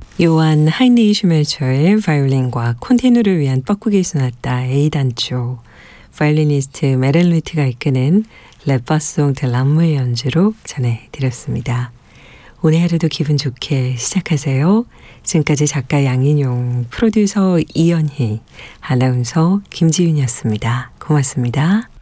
요한 하인리히 슈멜처의 바이올린과 콘티누를 위한 뻐꾸기 소나타 A단조, 바이올리니스트 메렐 루이트가 이끄는 레파송 데 람무의 연주로 전해드렸습니다. 오늘 하루도 기분 좋게 시작하세요. 지금까지 작가 양인용, 프로듀서 이연희, 아나운서 김지윤이었습니다. 고맙습니다.